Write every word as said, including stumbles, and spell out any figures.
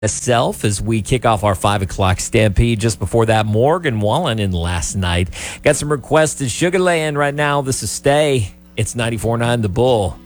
Itself as we kick off our five o'clock stampede. Just before that, Morgan Wallen in last night. Got some requests to Sugar Land right now. This is Stay. It's ninety-four point nine The Bull.